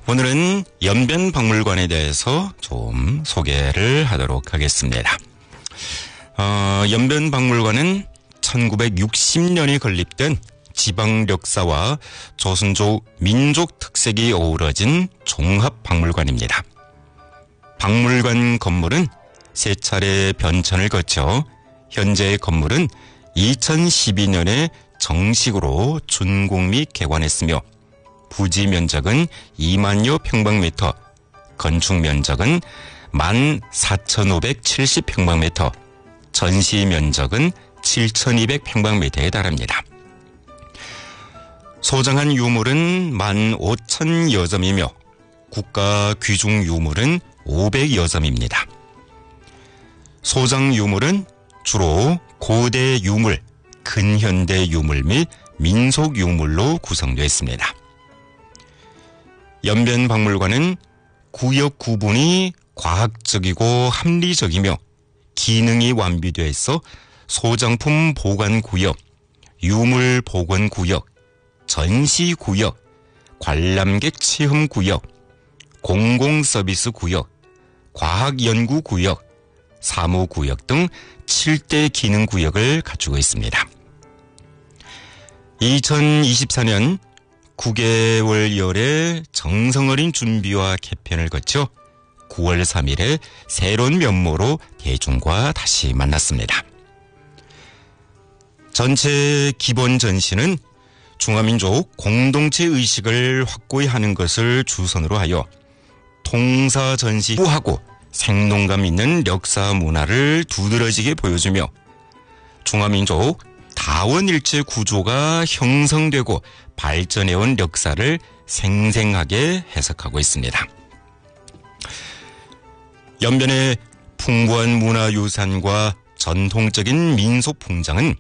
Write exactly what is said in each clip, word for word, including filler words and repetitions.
오늘은 연변박물관에 대해서 좀 소개를 하도록 하겠습니다. 어, 연변박물관은 천구백육십 년에 건립된 지방 역사와 조선족 민족 특색이 어우러진 종합박물관입니다. 박물관 건물은 세 차례 변천을 거쳐 현재의 건물은 이천십이 년에 정식으로 준공 및 개관했으며 부지 면적은 이만여 평방미터, 건축 면적은 만 사천오백칠십 평방미터, 전시 면적은 칠천이백 평방미터에 달합니다. 소장한 유물은 만 오천여 점이며 국가 귀중 유물은 오백여 점입니다. 소장 유물은 주로 고대 유물, 근현대 유물 및 민속 유물로 구성되어 있습니다. 연변박물관은 구역 구분이 과학적이고 합리적이며 기능이 완비되어 있어 소장품 보관구역, 유물 복원구역, 전시구역, 관람객 체험구역, 공공서비스구역, 과학연구구역, 사무구역 등 칠 대 기능구역을 갖추고 있습니다. 이천이십사 년 구 개월여의 정성어린 준비와 개편을 거쳐 구월 삼일에 새로운 면모로 대중과 다시 만났습니다. 전체 기본 전시는 중화민족 공동체 의식을 확고히 하는 것을 주선으로 하여 통사 전시 후하고 생동감 있는 역사 문화를 두드러지게 보여주며 중화민족 다원일체 구조가 형성되고 발전해온 역사를 생생하게 해석하고 있습니다. 연변의 풍부한 문화유산과 전통적인 민속풍장은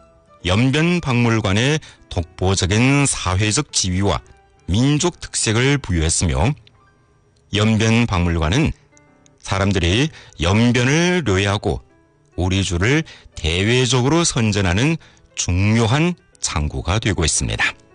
연변박물관의 독보적인 사회적 지위와 민족 특색을 부여했으며 연변박물관은 사람들이 연변을 료해하고 우리주를 대외적으로 선전하는 중요한 창구가 되고 있습니다.